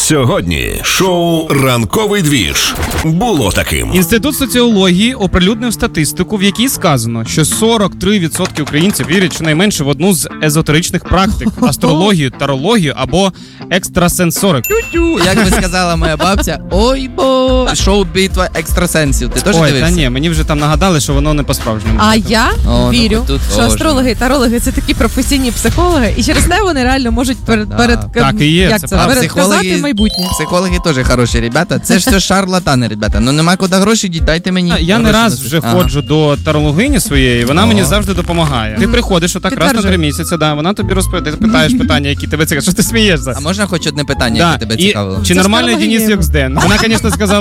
Сьогодні шоу «Ранковий двіж» було таким. Інститут соціології оприлюднив статистику, в якій сказано, що 43% українців вірять щонайменше в одну з езотеричних практик – астрологію, тарологію або екстрасенсорик. Тю-тю, як би сказала моя бабця, шоу «Битва екстрасенсів». Ти теж дивився? Та ні, мені вже там нагадали, що воно не по-справжньому. А я вірю, тут що астрологи і тарологи – це такі професійні психологи, і через те вони реально можуть Так і є, це правда. передказати майбутнє. Психологи теж хороші ребята. Це ж все шарлатани, ребята. Ну нема куди гроші діть, дайте мені. Я не гроші раз носити. вже ходжу до тарологині своєї, вона мені завжди допомагає. Ти приходиш отак раз на Підтверджую. 3 місяці, вона тобі розповідає, ти питаєш питання, які тебе цікавлять. Що ти смієшся? А можна хоч одне питання, яке тебе І цікавило? чи Це нормально астрологиня. Денис Йоксден? Вона, звісно, сказала,